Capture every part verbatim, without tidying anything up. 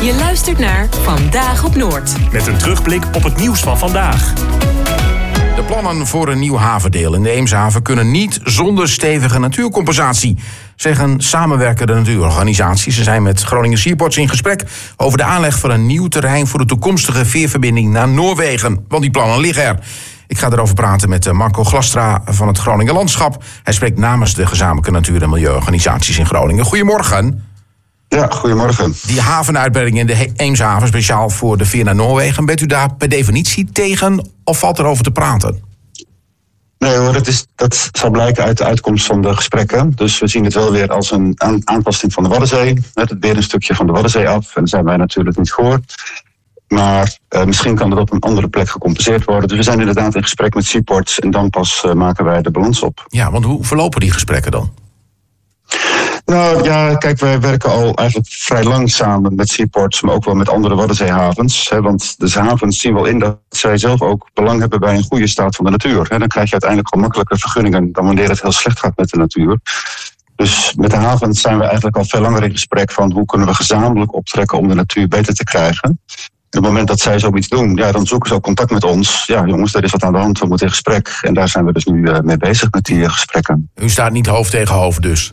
Je luistert naar Vandaag op Noord. Met een terugblik op het nieuws van vandaag. De plannen voor een nieuw havendeel in de Eemshaven kunnen niet zonder stevige natuurcompensatie, zeggen samenwerkende natuurorganisaties. Ze zijn met Groningen Seaports in gesprek over de aanleg van een nieuw terrein voor de toekomstige veerverbinding naar Noorwegen. Want die plannen liggen er. Ik ga erover praten met Marco Glastra van het Groningen Landschap. Hij spreekt namens de gezamenlijke natuur- en milieuorganisaties in Groningen. Goedemorgen. Ja, goedemorgen. Die havenuitbreiding in de Eemshaven, speciaal voor de veer naar Noorwegen, bent u daar per definitie tegen of valt er over te praten? Nee hoor, dat, is, dat zal blijken uit de uitkomst van de gesprekken. Dus we zien het wel weer als een aan, aanpassing van de Waddenzee. Het weer een stukje van de Waddenzee af. En daar zijn wij natuurlijk niet voor. Maar uh, misschien kan dat op een andere plek gecompenseerd worden. Dus we zijn inderdaad in gesprek met Seaports en dan pas uh, maken wij de balans op. Ja, want hoe verlopen die gesprekken dan? Nou ja, kijk, wij werken al eigenlijk vrij lang samen met Seaports, maar ook wel met andere Waddenzeehavens. Hè, want de havens zien wel in dat zij zelf ook belang hebben bij een goede staat van de natuur. Hè. Dan krijg je uiteindelijk gewoon makkelijker vergunningen dan wanneer het heel slecht gaat met de natuur. Dus met de havens zijn we eigenlijk al veel langer in gesprek van hoe kunnen we gezamenlijk optrekken om de natuur beter te krijgen. En op het moment dat zij zoiets doen, ja, dan zoeken ze ook contact met ons. Ja, jongens, er is wat aan de hand, we moeten in gesprek. En daar zijn we dus nu uh, mee bezig met die uh, gesprekken. U staat niet hoofd tegen hoofd dus?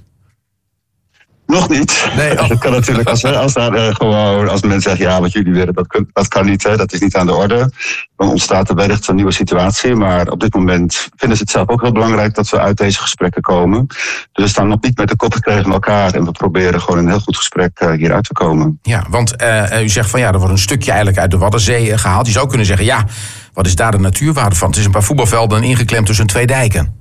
Nog niet. Nee, oh. Dat kan natuurlijk als, als, daar, uh, gewoon, als mensen zeggen, ja, wat jullie willen, dat, kun, dat kan niet, hè, dat is niet aan de orde. Dan ontstaat er wellicht een nieuwe situatie. Maar op dit moment vinden ze het zelf ook heel belangrijk dat we uit deze gesprekken komen. Dus we staan nog niet met de kop gekregen met elkaar en we proberen gewoon een heel goed gesprek uh, hieruit te komen. Ja, want uh, u zegt van ja, er wordt een stukje eigenlijk uit de Waddenzee uh, gehaald. Je zou kunnen zeggen, ja, wat is daar de natuurwaarde van? Het is een paar voetbalvelden ingeklemd tussen twee dijken.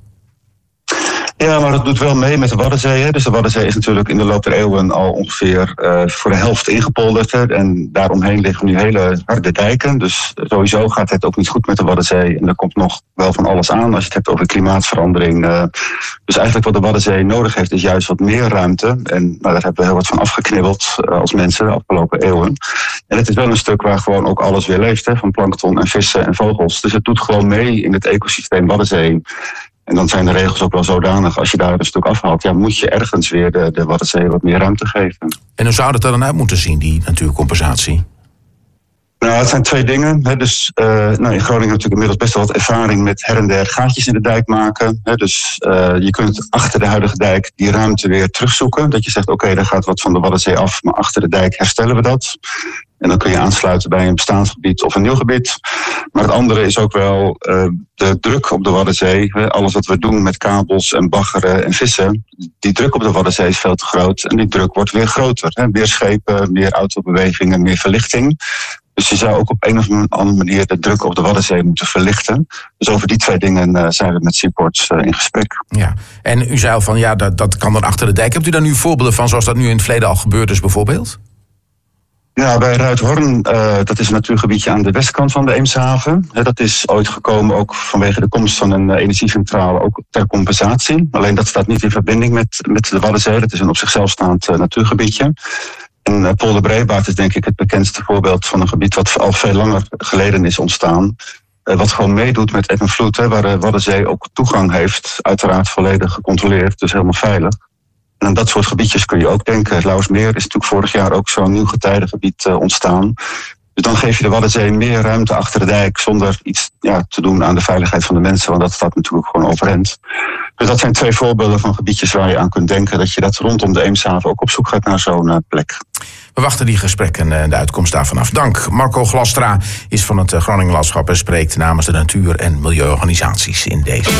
Ja, maar dat doet wel mee met de Waddenzee. Hè. Dus de Waddenzee is natuurlijk in de loop der eeuwen al ongeveer uh, voor de helft ingepolderd. Hè. En daaromheen liggen nu hele harde dijken. Dus sowieso gaat het ook niet goed met de Waddenzee. En er komt nog wel van alles aan als je het hebt over klimaatverandering. Uh, dus eigenlijk wat de Waddenzee nodig heeft is juist wat meer ruimte. En nou, daar hebben we heel wat van afgeknibbeld uh, als mensen de afgelopen eeuwen. En het is wel een stuk waar gewoon ook alles weer leeft. Hè, van plankton en vissen en vogels. Dus het doet gewoon mee in het ecosysteem Waddenzee. En dan zijn de regels ook wel zodanig, als je daar een stuk afhaalt, ja, moet je ergens weer de, de Waddenzee wat meer ruimte geven. En hoe zou dat er dan uit moeten zien, die natuurcompensatie? Nou, het zijn twee dingen. Hè. Dus, uh, nou, in Groningen natuurlijk inmiddels best wel wat ervaring met her en der gaatjes in de dijk maken. Hè. Dus uh, je kunt achter de huidige dijk die ruimte weer terugzoeken. Dat je zegt, oké, okay, daar gaat wat van de Waddenzee af, maar achter de dijk herstellen we dat. En dan kun je aansluiten bij een bestaand gebied of een nieuw gebied. Maar het andere is ook wel uh, de druk op de Waddenzee. Hè. Alles wat we doen met kabels en baggeren en vissen. Die druk op de Waddenzee is veel te groot. En die druk wordt weer groter. Hè. Meer schepen, meer autobewegingen, meer verlichting. Dus je zou ook op een of andere manier de druk op de Waddenzee moeten verlichten. Dus over die twee dingen uh, zijn we met Seaports uh, in gesprek. Ja, en u zei al van ja, dat, dat kan dan achter de dijk. Hebt u daar nu voorbeelden van zoals dat nu in het verleden al gebeurd is bijvoorbeeld? Ja, bij Ruithorn, uh, dat is een natuurgebiedje aan de westkant van de Eemshaven. He, dat is ooit gekomen ook vanwege de komst van een uh, energiecentrale, ook ter compensatie. Alleen dat staat niet in verbinding met, met de Waddenzee. Dat is een op zichzelf staand uh, natuurgebiedje. En uh, Polderbreebaart is denk ik het bekendste voorbeeld van een gebied wat al veel langer geleden is ontstaan. Uh, wat gewoon meedoet met eb en vloed, hè, waar de Waddenzee ook toegang heeft. Uiteraard volledig gecontroleerd, dus helemaal veilig. En aan dat soort gebiedjes kun je ook denken. Het Lauwersmeer is natuurlijk vorig jaar ook zo'n nieuw getijdengebied uh, ontstaan. Dus dan geef je de Waddenzee meer ruimte achter de dijk zonder iets ja, te doen aan de veiligheid van de mensen. Want dat staat natuurlijk gewoon overeind. Dus dat zijn twee voorbeelden van gebiedjes waar je aan kunt denken. Dat je dat rondom de Eemshaven ook op zoek gaat naar zo'n uh, plek. We wachten die gesprekken en de uitkomst daarvan af. Dank. Marco Glastra is van het Groningen Landschap en spreekt namens de natuur- en milieuorganisaties in deze.